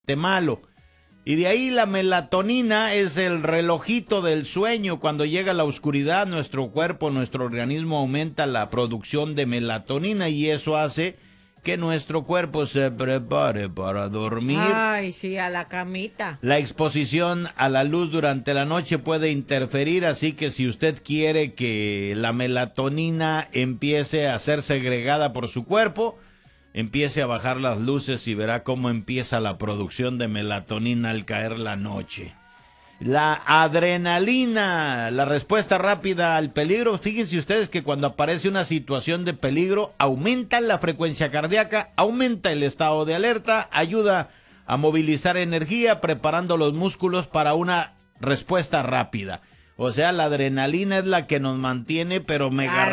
malo. Y de ahí la melatonina es el relojito del sueño. Cuando llega la oscuridad, nuestro cuerpo, nuestro organismo aumenta la producción de melatonina y eso hace que nuestro cuerpo se prepare para dormir. Ay, sí, a la camita. La exposición a la luz durante la noche puede interferir, así que si usted quiere que la melatonina empiece a ser segregada por su cuerpo, empiece a bajar las luces y verá cómo empieza la producción de melatonina al caer la noche. La adrenalina, la respuesta rápida al peligro. Fíjense ustedes que cuando aparece una situación de peligro, aumenta la frecuencia cardíaca, aumenta el estado de alerta, ayuda a movilizar energía, preparando los músculos para una respuesta rápida. O sea, la adrenalina es la que nos mantiene, pero mega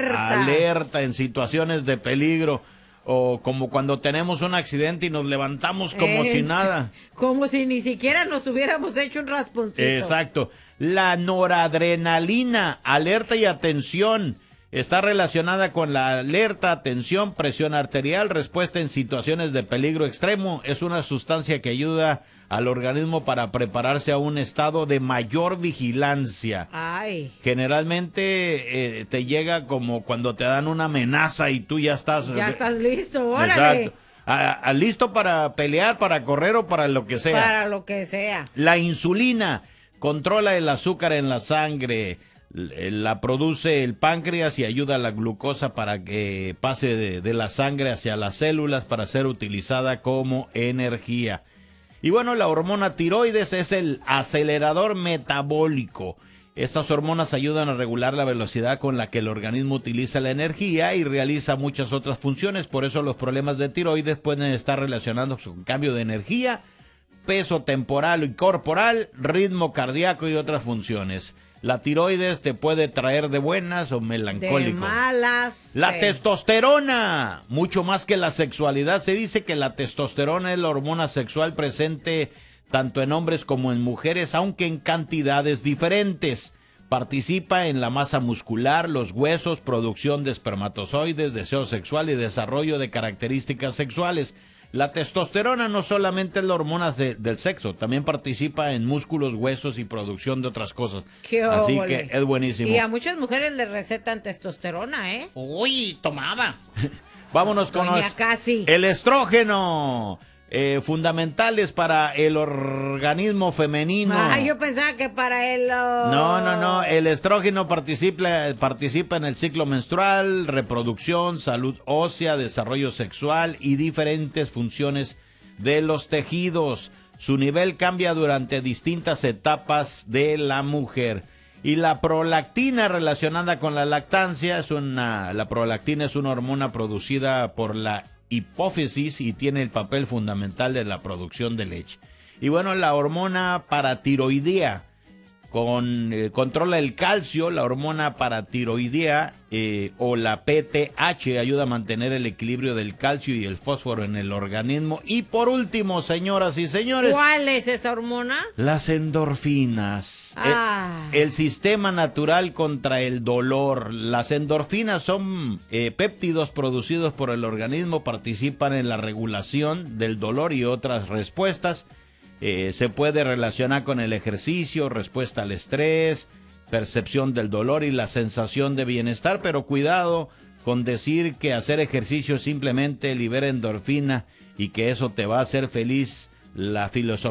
alerta en situaciones de peligro. O como cuando tenemos un accidente y nos levantamos como si nada. Como si ni siquiera nos hubiéramos hecho un rasponcito. Exacto. La noradrenalina, alerta y atención, está relacionada con la alerta, atención, presión arterial, respuesta en situaciones de peligro extremo. Es una sustancia que ayuda al organismo para prepararse a un estado de mayor vigilancia. Ay. Generalmente te llega como cuando te dan una amenaza y tú ya estás... Ya estás listo, órale. Exacto. Listo para pelear, para correr o para lo que sea. Para lo que sea. La insulina controla el azúcar en la sangre, la produce el páncreas y ayuda a la glucosa para que pase de la sangre hacia las células para ser utilizada como energía. Y bueno, la hormona tiroides es el acelerador metabólico. Estas hormonas ayudan a regular la velocidad con la que el organismo utiliza la energía y realiza muchas otras funciones. Por eso los problemas de tiroides pueden estar relacionados con cambio de energía, peso temporal y corporal, ritmo cardíaco y otras funciones. La tiroides te puede traer de buenas o melancólico. De malas. La testosterona, mucho más que la sexualidad. Se dice que la testosterona es la hormona sexual presente tanto en hombres como en mujeres, aunque en cantidades diferentes. Participa en la masa muscular, los huesos, producción de espermatozoides, deseo sexual y desarrollo de características sexuales. La testosterona no solamente es la hormona del sexo, también participa en músculos, huesos y producción de otras cosas. Así que es buenísimo. Y a muchas mujeres les recetan testosterona, ¿eh? Uy, tomada. Vámonos con casi. El estrógeno. Fundamentales para el organismo femenino. Ah, yo pensaba que para el... No, el estrógeno participa en el ciclo menstrual, reproducción, salud ósea, desarrollo sexual y diferentes funciones de los tejidos. Su nivel cambia durante distintas etapas de la mujer. Y la prolactina relacionada con la lactancia, la prolactina es una hormona producida por la hipófisis y tiene el papel fundamental de la producción de leche. Y bueno, la hormona paratiroidea controla el calcio. La hormona paratiroidea o la PTH ayuda a mantener el equilibrio del calcio y el fósforo en el organismo. Y por último, señoras y señores, ¿cuál es esa hormona? Las endorfinas. El sistema natural contra el dolor. Las endorfinas son péptidos producidos por el organismo, participan en la regulación del dolor y otras respuestas. Se puede relacionar con el ejercicio, respuesta al estrés, percepción del dolor y la sensación de bienestar, pero cuidado con decir que hacer ejercicio simplemente libera endorfina y que eso te va a hacer feliz. La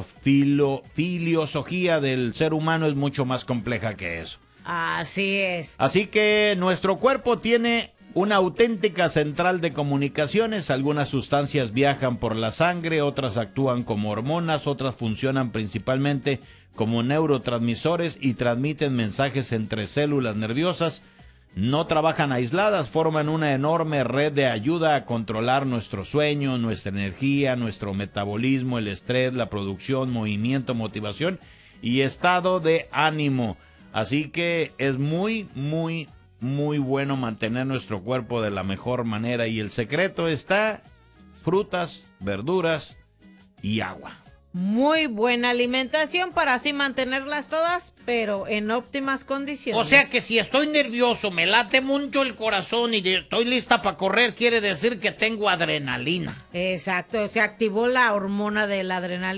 filosofía del ser humano es mucho más compleja que eso. Así es. Así que nuestro cuerpo tiene una auténtica central de comunicaciones. Algunas sustancias viajan por la sangre, otras actúan como hormonas, otras funcionan principalmente como neurotransmisores y transmiten mensajes entre células nerviosas. No trabajan aisladas, forman una enorme red de ayuda a controlar nuestro sueño, nuestra energía, nuestro metabolismo, el estrés, la producción, movimiento, motivación y estado de ánimo. Así que es muy bueno mantener nuestro cuerpo de la mejor manera y el secreto está frutas, verduras y agua. muy buena alimentación para así mantenerlas todas, pero en óptimas condiciones. O sea que si estoy nervioso, me late mucho el corazón y estoy lista para correr, quiere decir que tengo adrenalina. Exacto, se activó la hormona de la adrenalina.